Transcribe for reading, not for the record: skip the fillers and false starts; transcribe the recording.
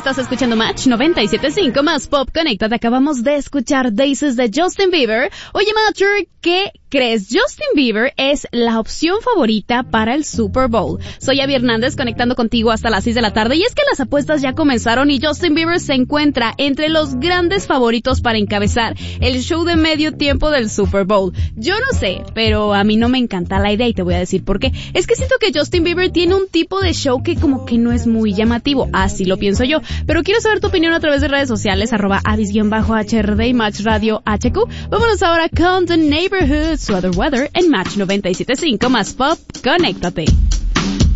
Estás escuchando Match 97.5 más Pop. Conéctate. Acabamos de escuchar Daisies de Justin Bieber. Oye, Matcher, ¿qué crees? Justin Bieber es la opción favorita para el Super Bowl. Soy Abby Hernández, conectando contigo hasta las 6 de la tarde. Y es que las apuestas ya comenzaron y Justin Bieber se encuentra entre los grandes favoritos para encabezar el show de medio tiempo del Super Bowl. Yo no sé, pero a mí no me encanta la idea y te voy a decir por qué. Es que siento que Justin Bieber tiene un tipo de show que como que no es muy llamativo. Así lo pienso yo. Pero quiero saber tu opinión a través de redes sociales, @Avis_HRD y Match Radio HQ. Vámonos ahora con The Neighborhood, Sweater Weather en Match 97.5 más Pop. Conéctate.